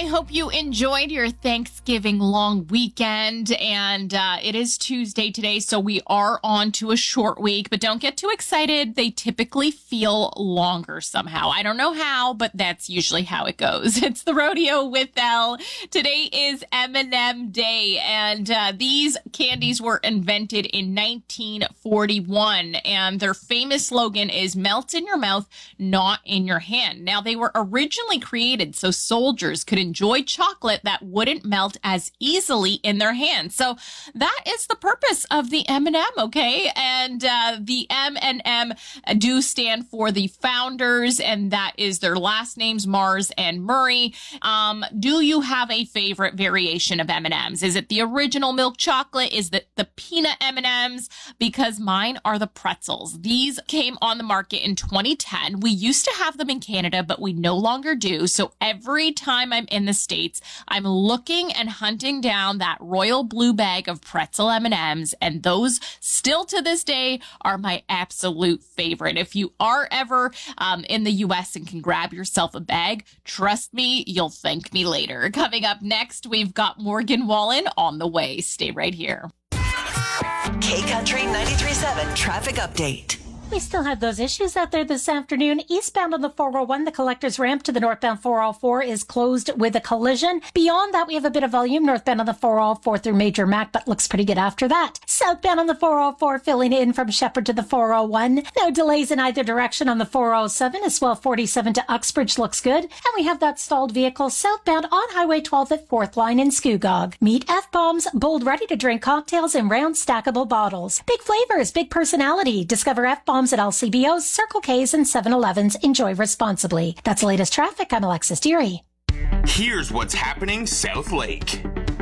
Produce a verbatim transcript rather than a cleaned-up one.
I hope you enjoyed your Thanksgiving long weekend. And uh, it is Tuesday today, so we are on to a short week. But don't get too excited. They typically feel longer somehow. I don't know how, but that's usually how it goes. It's the Rodeo with Elle. Today is M and M Day, and uh, these candies were invented in nineteen forty-one. And their famous slogan is "Melt in your mouth, not in your hand." Now, they were originally created so soldiers could enjoy chocolate that wouldn't melt as easily in their hands. So that is the purpose of the M and M, okay? And uh, the M and M do stand for the founders, and that is their last names, Mars and Murray. Um, do you have a favorite variation of M and M's? Is it the original milk chocolate? Is it the peanut M and M's? Because mine are the pretzels. These came on the market in twenty ten. We used to have them in Canada, but we no longer do. So every time I'm in the States, I'm looking and hunting down that royal blue bag of pretzel M and M's, and those still to this day are my absolute favorite. If you are ever um, in the U S and can grab yourself a bag, trust me, you'll thank me later. Coming up next, we've got Morgan Wallen on the way. Stay right here. K Country ninety-three point seven traffic update. We still have those issues out there this afternoon. Eastbound on the four oh one, the collector's ramp to the northbound four oh four is closed with a collision. Beyond that, we have a bit of volume northbound on the four oh four through Major Mac, but looks pretty good after that. Southbound on the four oh four, filling in from Shepherd to the four oh one. No delays in either direction on the four oh seven, as well forty-seven to Uxbridge looks good. And we have that stalled vehicle southbound on Highway twelve at fourth Line in Scugog. Meet F-Bombs, bold ready-to-drink cocktails in round stackable bottles. Big flavors, big personality. Discover F-Bombs at L C B Os, Circle K's, and seven elevens. Enjoy responsibly. That's the latest traffic. I'm Alexis Deary. Here's what's happening South Lake.